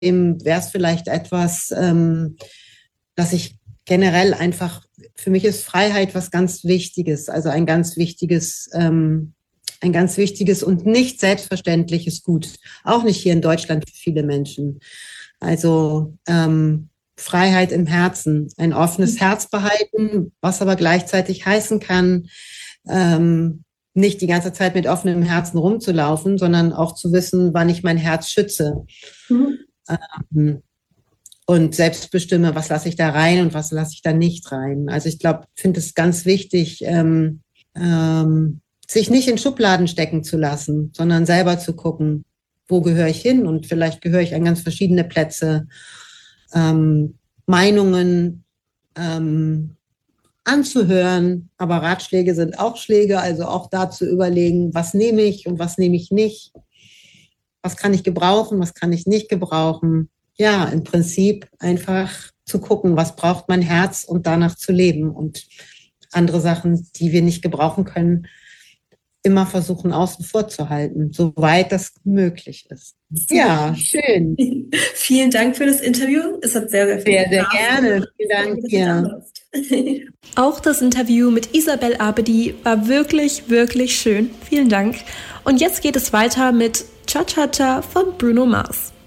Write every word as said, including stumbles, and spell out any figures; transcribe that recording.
wäre es vielleicht etwas, ähm, dass ich generell einfach, für mich ist Freiheit was ganz Wichtiges, also ein ganz wichtiges, ähm, ein ganz wichtiges und nicht selbstverständliches Gut. Auch nicht hier in Deutschland für viele Menschen. Also ähm, Freiheit im Herzen, ein offenes Herz behalten, was aber gleichzeitig heißen kann, ähm, nicht die ganze Zeit mit offenem Herzen rumzulaufen, sondern auch zu wissen, wann ich mein Herz schütze. Mhm. Ähm, und selbst bestimme, was lasse ich da rein und was lasse ich da nicht rein. Also ich glaube, finde es ganz wichtig, ähm, ähm, sich nicht in Schubladen stecken zu lassen, sondern selber zu gucken, wo gehöre ich hin, und vielleicht gehöre ich an ganz verschiedene Plätze, ähm, Meinungen ähm, anzuhören, aber Ratschläge sind auch Schläge, also auch da zu überlegen, was nehme ich und was nehme ich nicht, was kann ich gebrauchen, was kann ich nicht gebrauchen. Ja, im Prinzip einfach zu gucken, was braucht mein Herz und danach zu leben, und andere Sachen, die wir nicht gebrauchen können, immer versuchen außen vor zu halten, soweit das möglich ist. Ja, schön. Vielen Dank für das Interview. Es hat sehr, sehr viel Sehr, sehr gerne. Vielen Dank dir. Auch das Interview mit Isabel Abedi war wirklich, wirklich schön. Vielen Dank. Und jetzt geht es weiter mit Cha Cha Cha von Bruno Mars.